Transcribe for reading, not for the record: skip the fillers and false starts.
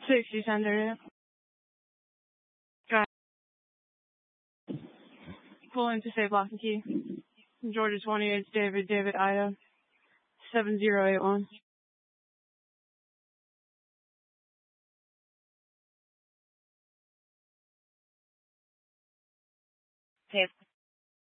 60 Center. Got pull into safe lock and key. Georgia 28, David, Ida, 7081. Safe.